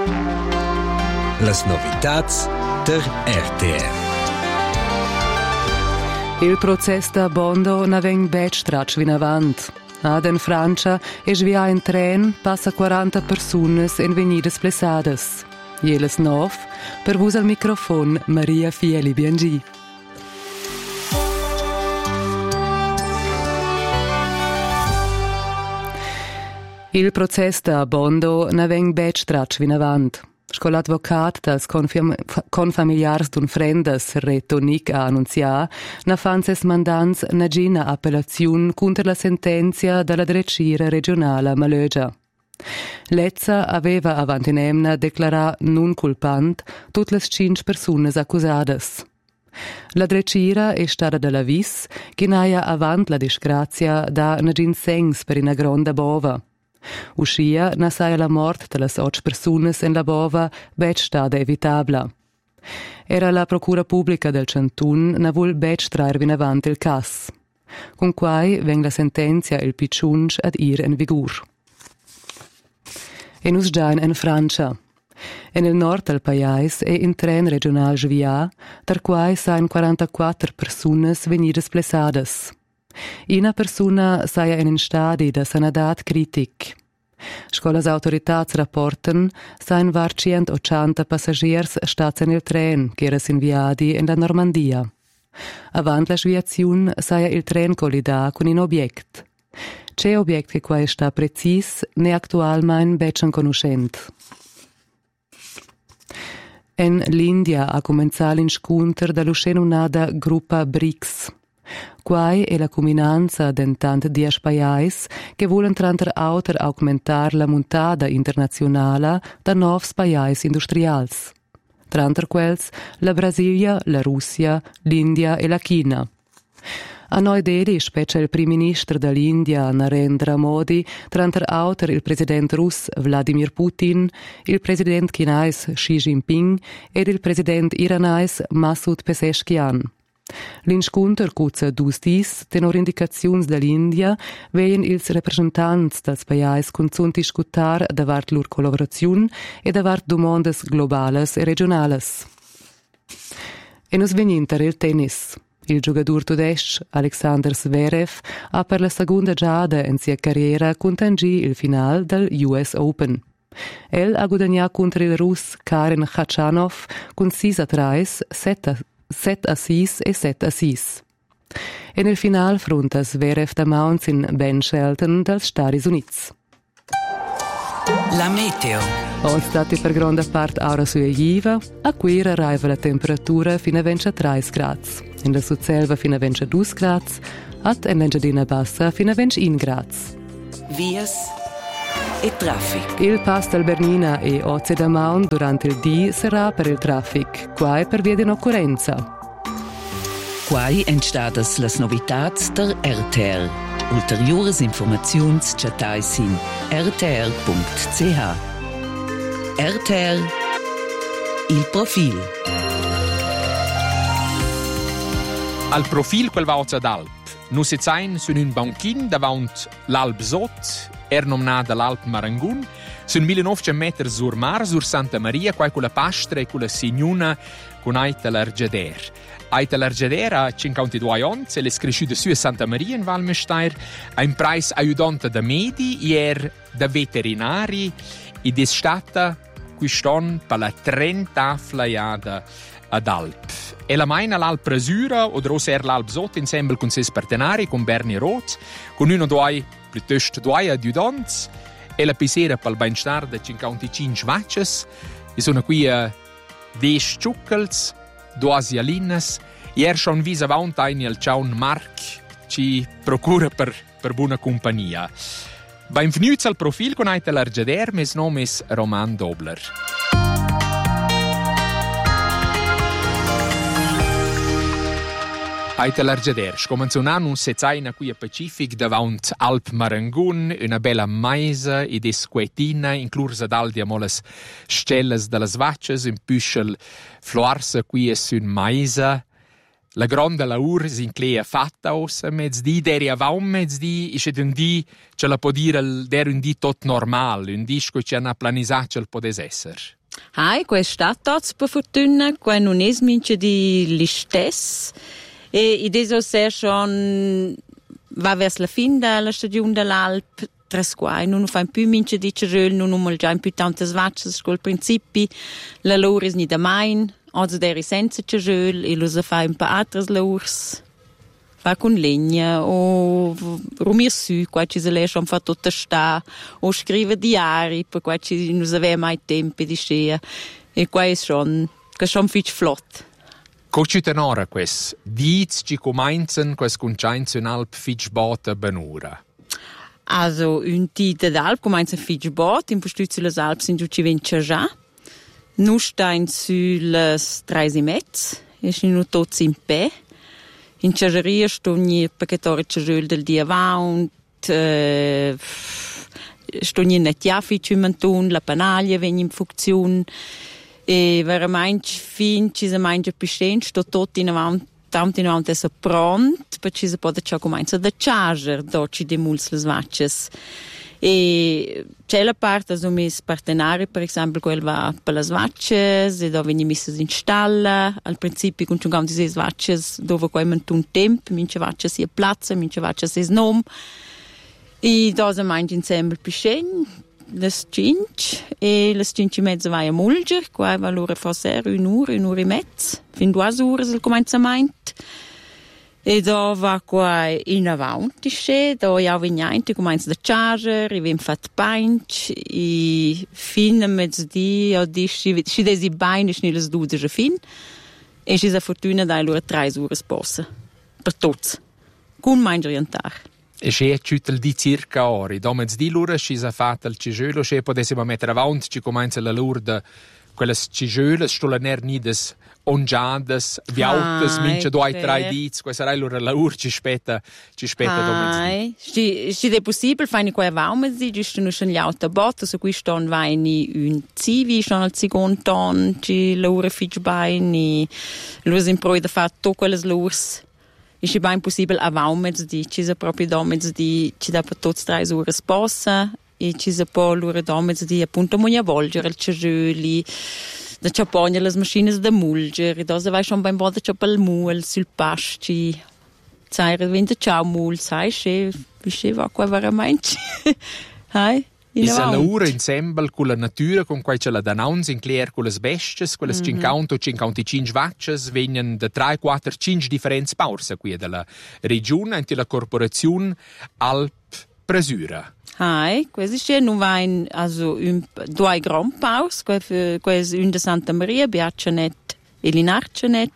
Las novitats der RTR. Il process da Bondo na veng bec trač vin avant. Ad en Francia es via en tren passa 40 personas en venidas plesades. Jeles 9, per vus al microfon Maria Fieli Biangi. Il process da Bondo na veng bec trač vin avant. Scoladvocat dels confamiliars d'un frendas retonic a annunciar na fanses mandants na gina appellaziun contra la sentenzia della drecira regionale Malögia. Lezza aveva avant in emna declarar non culpant tut las 5 personas accusades. La drecira è stata della vis che naia avant la disgrazia da na gin sengs per una gronda bova. Uscia na saia la mort de las 8 personas en la bova bec stada evitabla. Era la procura pubblica del Cantun na vul bec traer vin avant il cas. Con quai veng la sentenzia il picciunch ad ir en vigur. En us giain en Francia. En il nord del pais è in tren regional svia, dar quai sain 44 personas venidas plesades. Una persona saia in stadi da sanadat critic. Scolas autoritats rapporten sain var 180 passagiers stats en il tren che era inviadi in la Normandia. Avant la sviaziun saia il tren collida con un object. C'è object che qua sta precis ne actualmein beccian conoscent. En l'India ha comenzato l'inscontro dall'uscenunada gruppa BRICS. Quai è la combinanza d'entant 10 paesi che volen tranter auter augmentar la montada internazionale da 9 paesi industrials. Tranter quels la Brasilia, la Russia, l'India e la Cina. A noi dedi, specie il primo ministro dell'India, Narendra Modi, tranter auter il presidente russo Vladimir Putin, il presidente cinese Xi Jinping ed il presidente iranese Masoud Pezeshkian. L'inscontro cuzza dus dis, tenor indicaziuns dall'India, veien ils representants dels paesi consun discutar davart lur collaboraziun e davart domandas globales e regionales. E nos veninter il tennis. Il giocatore tedesco Alexander Zverev ha per la seconda giada in sia carriera contangì il final del US Open. El ha guadagnato contro il russo Karen Khachanov con 6-3, 7-6 e 7-6. E nel final fronta Zverev da Mounts in Ben Shelton dels Stati Uniti. La meteo. Oggi stati per grande parte ora su Egiva, a cui arriva la temperatura fino a 23 gradi. In la Suzzelva fino a 22 gradi, at in l'Engiadina Bassa fino a 21 gradi. Vias e traffic. Il pass del Bernina e Oze da Mount durante il dì sarà per il traffic, quai per via di un'occorrenza. Quai entstadas las novitats der RTR. Ulteriores informaziuns chatais in rtr.ch. RTR il profil. Al profil quel vauz ad Alp. Nu se zain sun un banchin davant l'Alp Sot, nomnada l'Alp Marangun, sun 1900 metri sur mar, sur Santa Maria, quai con la pastra e con la signuna con Aita l'Argiader. Aita l'Argiader ha 52 anni, e l'è cresciuta su a Santa Maria in Valmesteir, ha un preis aiutante da medi e da veterinari, ed è stata quest'anno per la 30ª fleiada ad Alp. E la maina l'Alp Prasura, o drosser l'Alp Sot, insieme con ses partenari, con Bernie Roth, con uno due, piuttosto due adjutanti, e la pisera per il benestare da 55 vacces, e sono qui 10 ciuccels, 2 asialinas, e schon vis avanti al ciaun Marc, ci procura per buona compagnia. Benvenuti al profil con Aita l'Argiader, mes nome è Roman Dobler. Aita l'Argiader, scomanzionano un sezaina qui a Pacific davant Alp Marangun, una bella maisa ed esquetina, inclusa d'aldi a moles stelles delle vacces, un püschel floarsa qui es un maisa, La grande laur si inclea fatta ossa mezzdi, deri avaum mezzdi, isce d'un di ce la può dire der un di tot normal, un di sco ci hanno planisat ce la podes esser. Quei statats per fortuna, quei non es mince di l'istess, e deso ser schon va vers la fin della stagione dell'Alp, tras quai non fa più mince di ceröl, non mal già più tantas vacces, col principi, la lor is ni da main, also der is senza ceröl, e lo sa fa un pa altres lors, fa con legna, o rumir su, qua ci se lei schon fa tutta sta, o scrive diari, per qua ci non aveva mai tempo di scea, e qua è schon fitch flott. Coci tenora quest, diz ci comincian quest concains un Alp fitch bota benura. Also, un tita d'Alp comincia fitch bot, in postuzzi les Alp sind giù ci vencia già, nu stein sules 3,5, e sono tutti in pe. In Ciageria sto ni pacchetore Ciagel del dia vaunt, sto ni net jafi cimentun, la panaglia vegn in funzione, e veramente fin ci se mangia piscen, sto tot in avanti, tant in avanti è pront, per ci se può già comincia da charger, do ci demuls les vaches. E c'è la parte also mis partenari, per esempio quel va per le vaches, e dove veni misses in stalla, al principio con un di vaches dove quei un tempo, mince vaches sia plazza, mince vaches es nom, e dose mangi insieme piscen, les 5, e les 5 e mezza vai a mulger, qua va l'ora forse un'ora e mezza, fin 2 ore il cominciamento. E da va qua in avanti, da ja vignainte comincia da charger, e vem fat painch, e fin a mezzodì, o si desi bain, e schnelles 12 fin, e si sa fortuna da loro 3 ore possa, per tots, con mangi orientar. E c'è ciutel di circa ore, da mezzodì l'ora si sa fatta il cigelo, c'è potessimo mettere avanti, ci comincia la lura quelle cigelo, stola nides ongiadas, viautes, mince 2-3 diz, questa sarà l'ora la ur ci spetta domezzì. Si è possibile fare qua vaumezzi, giusto non c'è l'auto botta, su cui ston vaini un civi, schon al secondo ton, ci l'ora fitch baini, l'us in proi da fare to quelles l'urs. E si è impossibile a vaumezzi, ci sa proprio domezzì, ci da per tots 3 ore sposa, e ci sa poi l'ora domezzì appunto moglia volgere il cegeli, da ciapogna le macchine da mulger, e da se vai schon beim Boden ciapal mul sul pasci. Sai, vende ciao mul, sai, wie va qua veramente. Hai? E se la ura insieme con la natura, con quai ce la danauns in clair con le besties, quelle 50 o 55 vacces, vengono da 3, 4, 5 differenti paurse qui della regione e della corporazione Alp Presura. Questo è non va in due grand paus, questo è un de Santa Maria, Beatjanet e Linarjanet,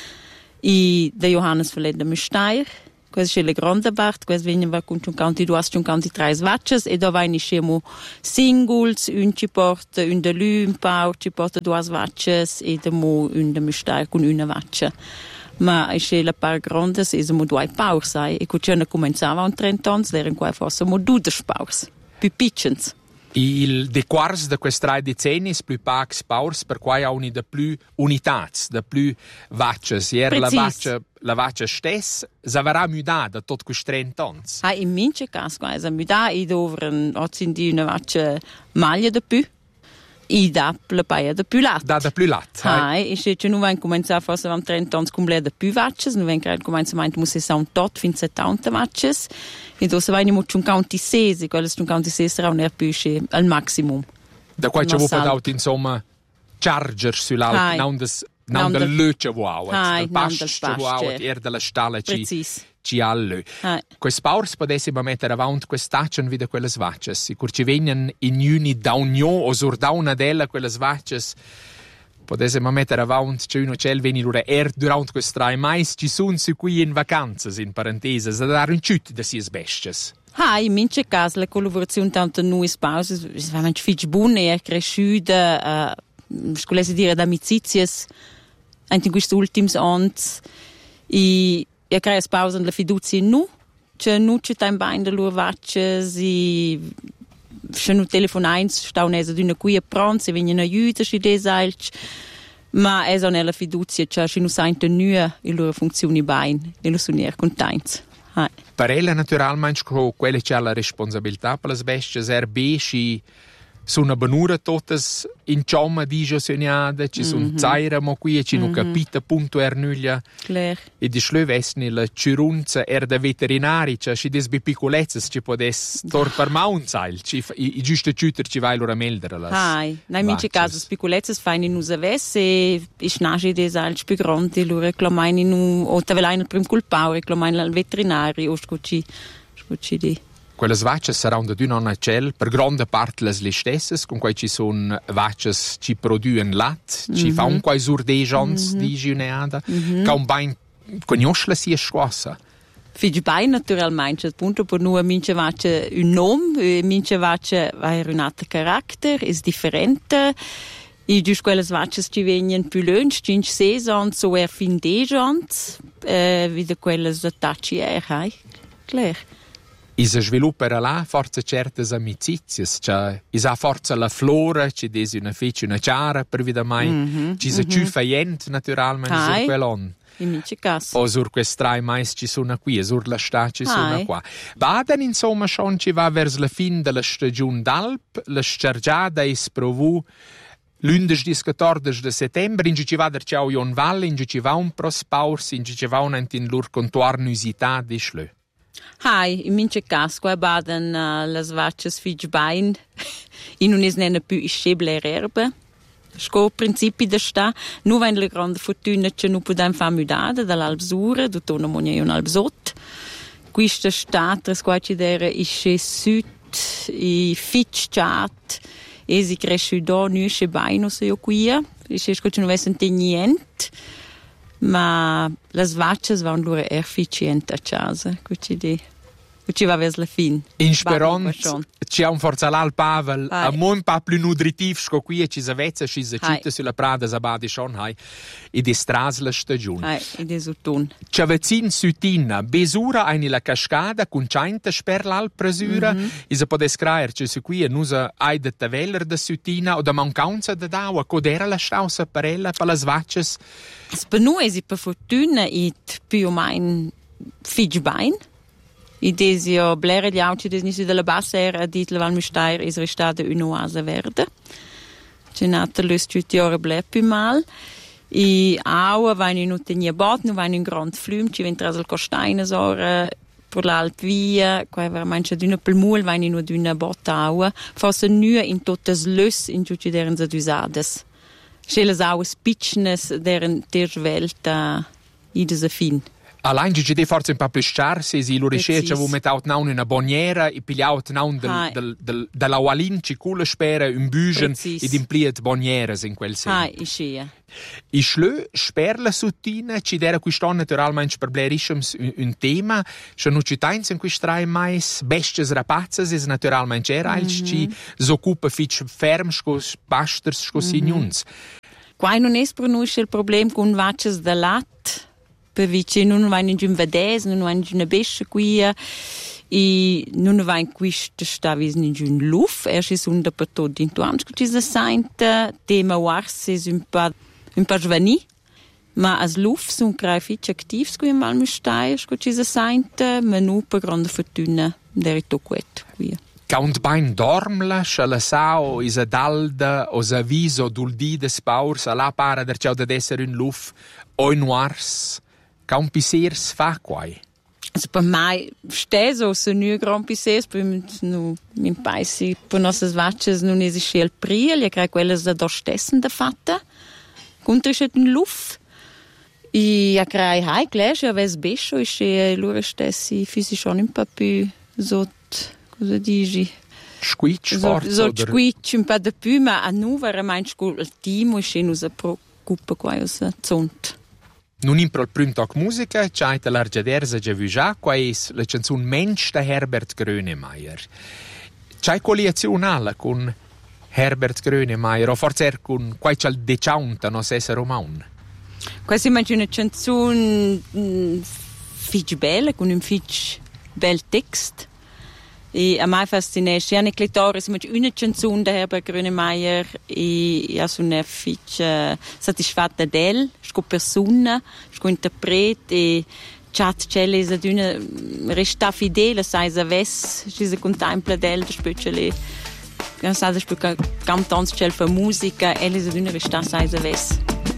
e da Johannes Verlet de Mesteir. Questo è la grande parte, questo viene con un canti 2, un canti 3 vaches, e da va in scemo singles, un ci porta un de Lü, un paur, ci porta 2 vaches, e da mo un de Mesteir con una vache. Ma è la par grande, se mo 2 paurs, sai, e quando cominciava un 30 anni, erano qua forse mo 2 paurs, più piccoli. Il dequars de questi 3 decenni più pax paurs, per cui ha da più unità, da più vaches. Ieri la vache stessa sarà mudata tutti questi 30 anni. In mince caso, è mudata, e dovranno di una vache maglia da più. E da la paia da più latte. Da più latte. E se non vengono cominciare forse a 30 anni con da più vaches, non vengono cominciare a 68 fino a 70 vaches, e dopo vengono un canti 6, quello un canti 6 sarà un erpusce al maximum. Da qua ci vuole dato insomma charger sull'alto, non del luce wow, del pasce wow, della stalla ci allo. Questi paurs potessimo mettere avanti quest'accion vide quelle vaches, e ci vengono in uni da un'io o sur da una della quelle vaches, potessimo mettere avanti, c'è uno c'è veni lura durante questi 3 mais ci sono su qui in vacanze, in parentesi, da dare un ciut da sis besties. In mince caso la collaborazione tanto noi spause è veramente fitch buona, è cresciuta, scolesi dire d'amicizie in questi ultimi anni, e crea spausa la fiducia in noi, c'è non c'è in bain da loro vaches, e c'è un telefonains, sta un'esa d'una qui a pronto, se vengono aiuta, ci desalci, Ma è nella fiducia, cioè ci non sente nulla le loro funzioni bene e lo sono contenti. Per ella naturalmente quelle che ha la responsabilità per le bestie RB sono benure totes in cioma di gioseniade, ci sono zaira mo qui e ci non capita punto nuglia. E di schlövesni la cirunza da veterinari, cioè ci des piccolezzes ci podes tor per maunzail, i giusto tutor ci vai loro meldere las. Nein, in caso piccolezzes fein in usa ves e nasce des al spigrante loro reclamain in o tavelain il prim culpau reclamain al veterinari o scuci di. Quelle vacce saranno di un cel per grande parte le stesse, con cui ci sono vacce che producono latte, ci fanno quei urdejons di giuneada, che un bain conosce sia squassa. Figi bain naturalmente, appunto per noi mince vacce un nome, mince vacce ha un altro carattere, è differente. E giusto quelle vacce che vengono più lungi, 5 season, so fin dejons, vide quelle tacci Claire. Si sviluppano là forse certe amicizie, cioè ha forse la flora, ci desi una fece una chiara per vita mai, ci si più faiente naturalmente su quell'on. In mince caso. O sur questrai mais ci sono qui, sur la sta ci sono qua. Baden insomma schon ci va verso la fin della stagione d'Alp, la scergiada is provu l'11-14 de settembre, in ci va der ciao Jon Valle, in ci va un prospaurs, in ci va un in lur contornusità di schlö. In mince caso, qua baden las vacces fig bain, in non es nena più iscebler erbe. Sco principi da sta, nu vain le grande fortuna che nu podem fa mudada dall'Albsura, du tona monia un Alpsot. Quista sta, tras qua ci dera isce sud, i fitch chat, e si cresce da nu isce bain o se io quia, isce sco ci nu vesen te nient. Ma le vacce vanno loro efficienti a casa, ci va verso la fine. In speranza c'è un forza l'Alpavel, a un po' più nutritivo che qui e ci si vezza, ci si citta sulla prada, si badi schon, e di stras la stagione. E di sutun. C'è vicino Sutina, besura eine la cascada, con cianta sper l'Alpresura, e si può descrivere che su qui non si hai de taveller da Sutina o da mancanza da daua, codera la stausa parella per le vacce. Per noi è per fortuna più o meno fig bain. I desio blere gli auci desnisi della bassa era dit la Val Müstair is restata un'oase verde. C'è nata löst tutti ore blé più mal. I aua vain in utenia bot, nu vain in grand flum, ci ventras al costaina sora per l'Alp via, qua veramente d'una pel mul vain in d'una bot aua, forse nua in totes lös in tutti deren zadusades. C'è les auas pitchnes deren tervelta ides a fin. Allein ci de forse un po' più scarsi, si lo ricerca vo metaut naun in una boniera e pigliaut naun della walin ci culla spera un bugen ed impliet bonieres in quel senso. Ischia. I schlö sper la suttina ci dera quiston naturalmente per blerischums un tema, schon nu ci tains in quistrai mais bestes rapazzes is naturalmente erails ci s'occupa fitch ferm scos pasters scos signuns. Qua non es pronusce il problem con vacces da lat. Per vicino non vanno in un vades, non vanno in una bescia qui e non vanno questa stavi in un luf, ci sono per tutto in tuo che ci sente tema wars è un po' giovani, ma as luf sono grafici attivi qui in Val Müstair che ci sente, ma non per grande fortuna derito quet qui. Count bain dormla, la sao is a dalda o sa viso duldi des paurs alla para der ciao de essere un luf o in wars. Kaum pisers fa quai. Also per mai steso se nu grand pisers per nu min paesi per nossas vacces non esiste il priel, ja crei quelles da stessen da fatta. Contrisce un luf. Ja crei hai clash, ja ves bescio e loro stessi fisi schon un po' più sot, cosa dici? Squitch forza. So squitch un po' da più, ma a nu veramente il team e nu se preoccupa quai us zont. Nun impro il primo toc musica, c'è l'Argiadersa già vu già, qua è la canzone Mensch da Herbert Grönemeyer. C'è colliazionale con Herbert Grönemeyer, o forse con qua c'è il decaunta, non se romaun. Questa è una canzone fitch bella, con un fitch bel text. E a me fascinesce anche clitoris, ma una canzone da Herbert Grönemeyer e ha una fiche soddisfatta del, sco persona, sco interpret e chat celle is aduna resta fidele sai sa ves, ci se contempla del speciale. Kan sa da spiel cantons cel fa musica, elles aduna resta sai sa ves.